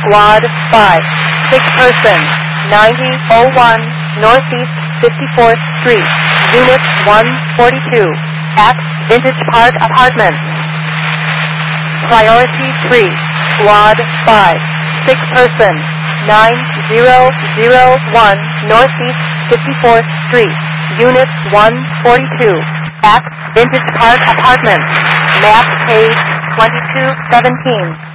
Squad 5, 6 person, 9001 Northeast 54th Street, Unit 142, at Vintage Park Apartments. Priority 3, Squad 5, 6 person, 9001 Northeast 54th Street, Unit 142, at Vintage Park Apartments. Map page 2217.